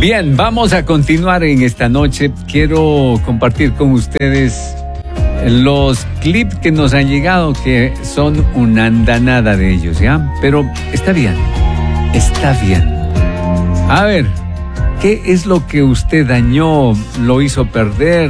Bien, vamos a continuar en esta noche. Quiero compartir con ustedes los clips que nos han llegado, que son una andanada de ellos, ¿ya? Pero está bien, está bien. A ver, ¿qué es lo que usted dañó, lo hizo perder,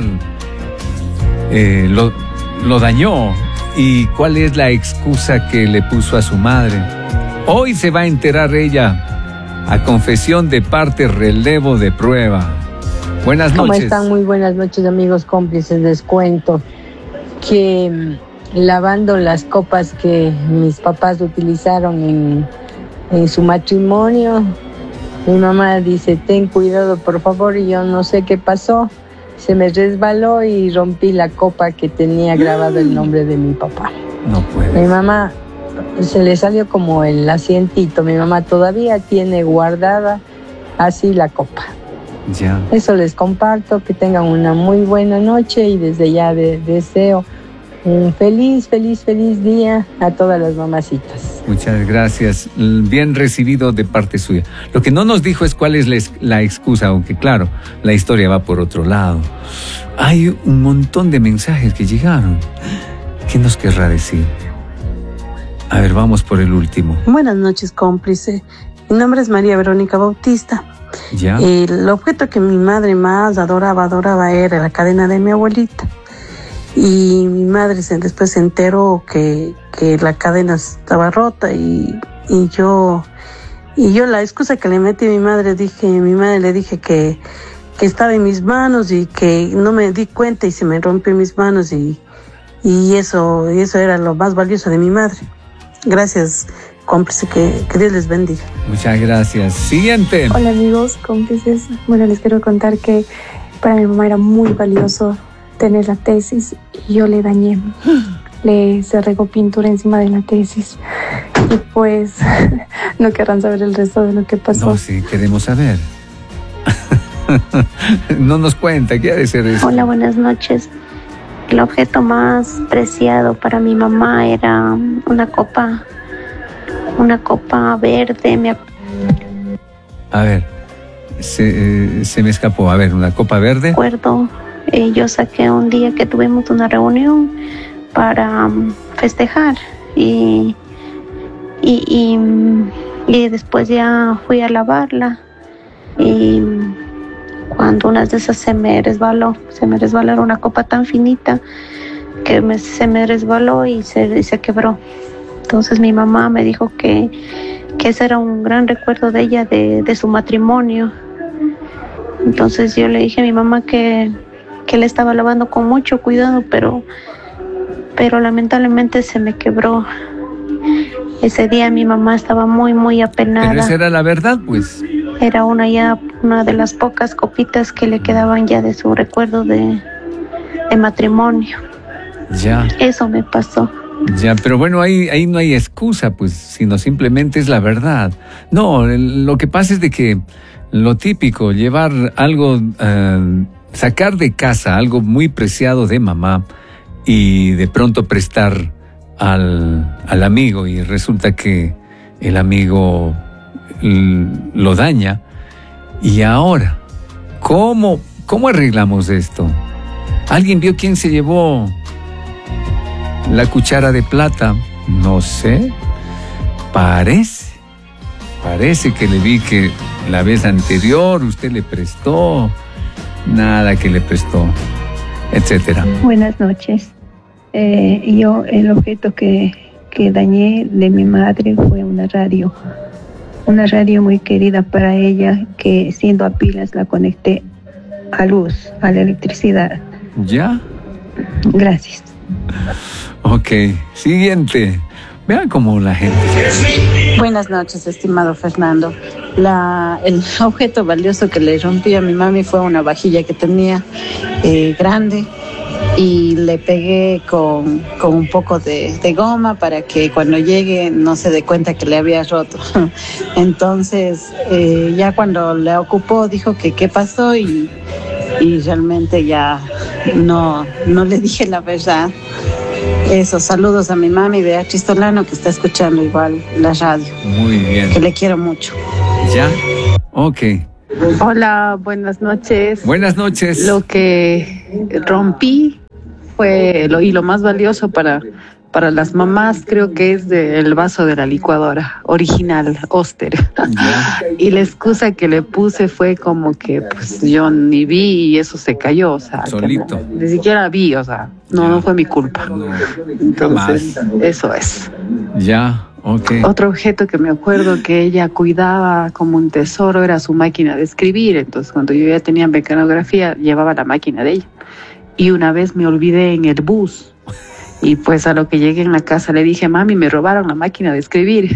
lo dañó? ¿Y cuál es la excusa que le puso a su madre? Hoy se va a enterar ella. A confesión de parte, relevo de prueba. Buenas noches. ¿Cómo están? Muy buenas noches, amigos cómplices. Les cuento que lavando las copas que mis papás utilizaron en su matrimonio, mi mamá dice: ten cuidado, por favor, y yo no sé qué pasó. Se me resbaló y rompí la copa que tenía grabado el nombre de mi papá. No puede. Mi mamá se le salió como el asientito. Mi mamá todavía tiene guardada así la copa. Ya. Eso les comparto, que tengan una muy buena noche y desde ya deseo un feliz día a todas las mamacitas. Muchas gracias, bien recibido de parte suya. Lo que no nos dijo es cuál es la excusa, aunque claro, la historia va por otro lado. Hay un montón de mensajes que llegaron. ¿Qué nos querrá decir? A ver, vamos por el último. Buenas noches, cómplice. Mi nombre es María Verónica Bautista. ¿Ya? El objeto que mi madre más adoraba era la cadena de mi abuelita. Y mi madre después se enteró que la cadena estaba rota y yo la excusa que le metí a mi madre le dije que estaba en mis manos y que no me di cuenta y se me rompió en mis manos y eso era lo más valioso de mi madre. Gracias, cómplice, que Dios les bendiga. Muchas gracias. Siguiente. Hola, amigos cómplices. Bueno, les quiero contar que para mi mamá era muy valioso tener la tesis y yo le dañé. Se regó pintura encima de la tesis y pues no querrán saber el resto de lo que pasó. No, sí, queremos saber. No nos cuenta, ¿qué ha de ser eso? Hola, buenas noches. El objeto más preciado para mi mamá era una copa verde. A ver, se me escapó. A ver, una copa verde. Recuerdo, yo saqué un día que tuvimos una reunión para festejar y después ya fui a lavarla y cuando una de esas se me resbaló, era una copa tan finita que se me resbaló y se quebró. Entonces mi mamá me dijo que ese era un gran recuerdo de ella, de su matrimonio. Entonces yo le dije a mi mamá que le estaba lavando con mucho cuidado, pero lamentablemente se me quebró. Ese día mi mamá estaba muy apenada. Pero esa era la verdad, pues. Era una de las pocas copitas que le quedaban ya de su recuerdo de matrimonio. Ya. Eso me pasó. Ya, pero bueno, ahí no hay excusa, pues, sino simplemente es la verdad. No, lo que pasa es de que lo típico, llevar algo, sacar de casa algo muy preciado de mamá y de pronto prestar al amigo y resulta que el amigo lo daña. Y ahora, ¿cómo arreglamos esto? ¿Alguien vio quién se llevó la cuchara de plata? No sé. Parece que le vi que la vez anterior usted le prestó, nada que le prestó, etcétera. Buenas noches. Yo el objeto que dañé de mi madre fue una radio muy querida para ella, que siendo a pilas la conecté a luz, a la electricidad. ¿Ya? Gracias. Ok, siguiente. Vean cómo la gente... Buenas noches, estimado Fernando. El objeto valioso que le rompí a mi mami fue una vajilla que tenía grande y le pegué con un poco de goma para que cuando llegue no se dé cuenta que le había roto. Entonces, ya cuando le ocupó dijo que qué pasó y realmente ya no le dije la verdad. Eso, saludos a mi mami Beatriz Tolano, que está escuchando igual la radio. Muy bien. Que le quiero mucho. ¿Ya? Ok. Hola, buenas noches. Buenas noches. Lo que rompí fue lo más valioso para las mamás, creo que es el vaso de la licuadora, original, Oster. Y la excusa que le puse fue como que pues yo ni vi y eso se cayó, o sea, solito. Ni siquiera vi, o sea, no fue mi culpa. No, entonces, jamás. eso es. Ya, ok. Otro objeto que me acuerdo que ella cuidaba como un tesoro era su máquina de escribir. Entonces, cuando yo ya tenía mecanografía, llevaba la máquina de ella. Y una vez me olvidé en el bus. Y pues a lo que llegué en la casa le dije, mami, me robaron la máquina de escribir.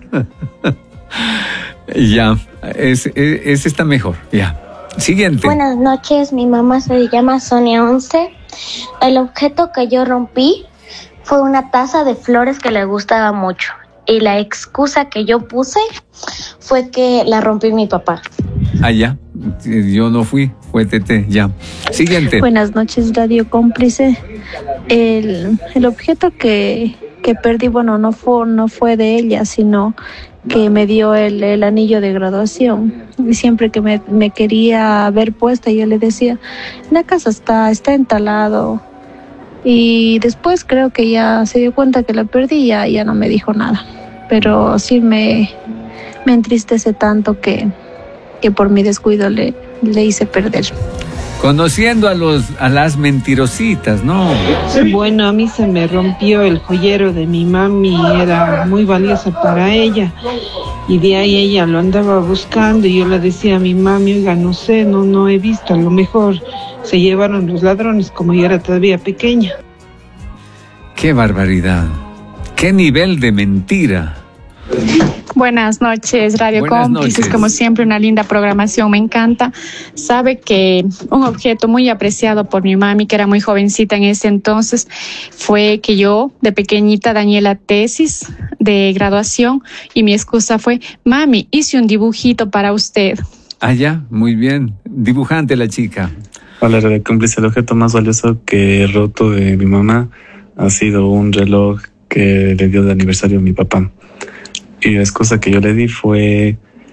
Ya, ese está mejor. Ya. Siguiente. Buenas noches, mi mamá se llama Sonia 11. El objeto que yo rompí fue una taza de flores que le gustaba mucho. Y la excusa que yo puse fue que la rompí mi papá. Ah, ya. Yo no fui, fue Tete, ya. Siguiente. Buenas noches, Radio Cómplice. El objeto que perdí, bueno, no fue de ella, sino que me dio el anillo de graduación. Y siempre que me quería ver puesta, yo le decía, la casa está entalado. Y después creo que ya se dio cuenta que la perdí y ya no me dijo nada. Pero sí me entristece tanto que por mi descuido le hice perder. Conociendo a las mentirositas, ¿no? Bueno, a mí se me rompió el joyero de mi mami, era muy valioso para ella. Y de ahí ella lo andaba buscando y yo le decía a mi mami, oiga, no sé, no he visto, a lo mejor se llevaron los ladrones como yo era todavía pequeña. ¡Qué barbaridad! ¡Qué nivel de mentira! Buenas noches, Radio Cómplices, como siempre una linda programación, me encanta. Sabe que un objeto muy apreciado por mi mami, que era muy jovencita en ese entonces, fue que yo de pequeñita dañé la tesis de graduación y mi excusa fue, mami, hice un dibujito para usted. Ah, ya, muy bien. Dibujante la chica. Hola, Radio Cómplice, el objeto más valioso que he roto de mi mamá ha sido un reloj que le dio de aniversario a mi papá. Y la excusa que yo le di fue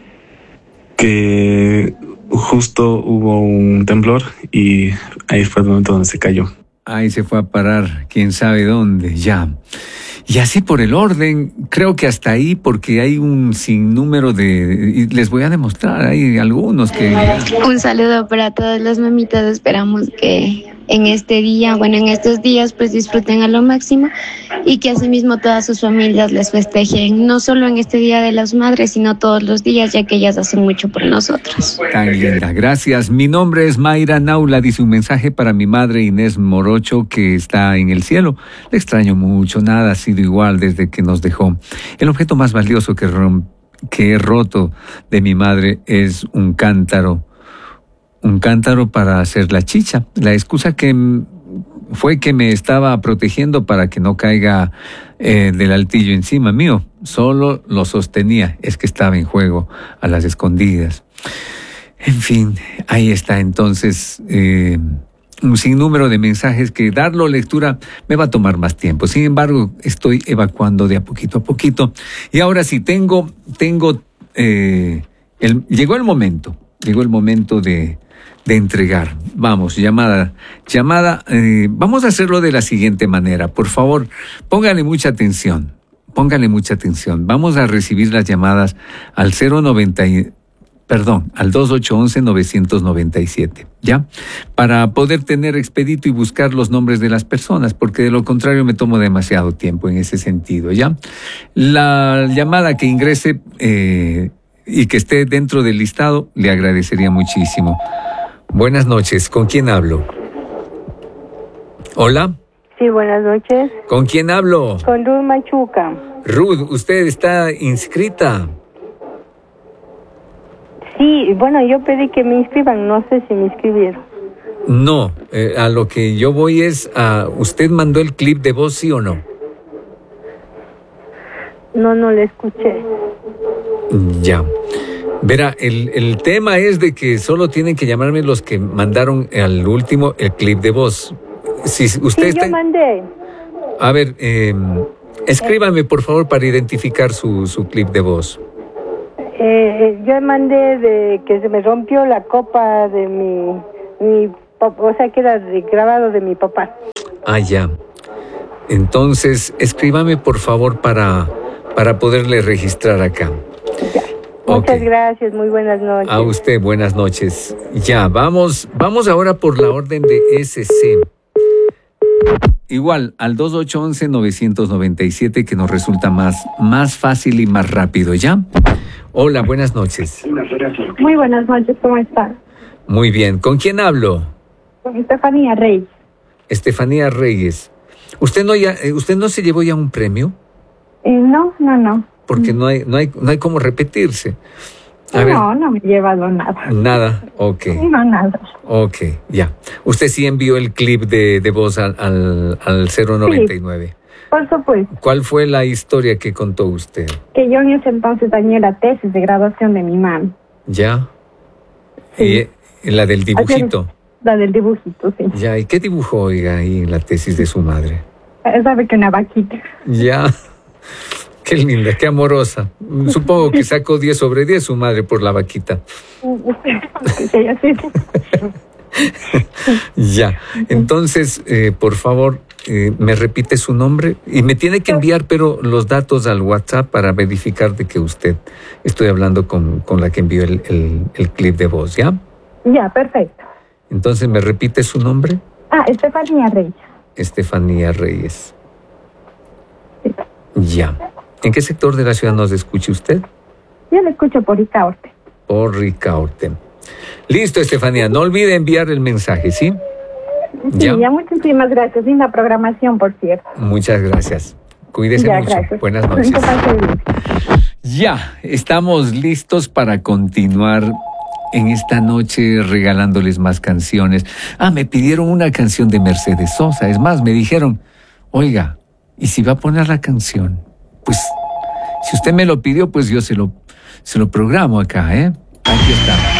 que justo hubo un temblor y ahí fue el momento donde se cayó. Ahí se fue a parar, quién sabe dónde, ya. Y así por el orden, creo que hasta ahí, porque hay un sinnúmero y les voy a demostrar, hay algunos que... Un saludo para todas las mamitas, esperamos que en este día, bueno, en estos días, pues disfruten a lo máximo y que asimismo todas sus familias les festejen, no solo en este Día de las Madres, sino todos los días, ya que ellas hacen mucho por nosotros. Tan linda, gracias. Mi nombre es Mayra Naula, dice un mensaje para mi madre Inés Morocho, que está en el cielo. Le extraño mucho, nada ha sido igual desde que nos dejó. El objeto más valioso que he roto de mi madre es un cántaro para hacer la chicha. La excusa fue que me estaba protegiendo para que no caiga del altillo encima mío. Solo lo sostenía, es que estaba en juego a las escondidas. En fin, ahí está entonces un sinnúmero de mensajes que darlo lectura me va a tomar más tiempo. Sin embargo, estoy evacuando de a poquito. Y ahora sí, llegó el momento de entregar. Vamos, llamada. Vamos a hacerlo de la siguiente manera. Por favor, póngale mucha atención. Vamos a recibir las llamadas al 2811-997, ¿ya? Para poder tener expedito y buscar los nombres de las personas, porque de lo contrario me tomo demasiado tiempo en ese sentido, ¿ya? La llamada que ingrese y que esté dentro del listado, le agradecería muchísimo. Buenas noches, ¿con quién hablo? ¿Hola? Sí, buenas noches. ¿Con quién hablo? Con Ruth Machuca. Ruth, ¿usted está inscrita? Sí, bueno, yo pedí que me inscriban, no sé si me inscribieron. No, a lo que yo voy es a... ¿Usted mandó el clip de voz, sí o no? No le escuché. Ya. Verá, el tema es de que solo tienen que llamarme los que mandaron al último el clip de voz. Si usted yo mandé. A ver, escríbame por favor para identificar su clip de voz. yo mandé de que se me rompió la copa de mi papá, o sea, que era grabado de mi papá. Ah, ya. Entonces, escríbame por favor para poderle registrar acá. Ya. Muchas gracias, muy buenas noches. A usted, buenas noches. Ya, vamos ahora por la orden de SC. Igual, al 2811-997, que nos resulta más fácil y más rápido, ¿ya? Hola, buenas noches. Muy buenas noches, ¿cómo está? Muy bien. ¿Con quién hablo? Con Estefanía Reyes. Estefanía Reyes. ¿Usted no se llevó ya un premio? No. Porque no hay cómo repetirse. No me he llevado nada. Nada, ok. No, nada. Ok, ya. Usted sí envió el clip de voz al 099. Sí, por supuesto. ¿Cuál fue la historia que contó usted? Que yo en ese entonces dañé la tesis de graduación de mi mami. ¿Ya? Sí. ¿Y la del dibujito? La del dibujito, sí. Ya, ¿y qué dibujó, oiga, ahí en la tesis de su madre? Sabe que una vaquita. Ya. Qué linda, qué amorosa. Supongo que sacó 10 sobre 10 su madre por la vaquita. Ya. Entonces, por favor, me repite su nombre y me tiene que enviar, pero los datos al WhatsApp para verificar de que estoy hablando con la que envió el clip de voz, ¿ya? Ya, perfecto. Entonces, ¿me repite su nombre? Estefanía Reyes. Estefanía Reyes. Sí. Ya. ¿En qué sector de la ciudad nos escucha usted? Yo le escucho por Ricaurte. Por Ricaurte. Listo, Estefanía. No olvide enviar el mensaje, ¿sí? Sí, ya muchísimas gracias. Linda programación, por cierto. Muchas gracias. Cuídese mucho. Gracias. Buenas noches. Ya, estamos listos para continuar en esta noche regalándoles más canciones. Me pidieron una canción de Mercedes Sosa. Es más, me dijeron, oiga, ¿y si va a poner la canción? Pues, si usted me lo pidió, pues yo se lo programo acá, ¿eh? Aquí está.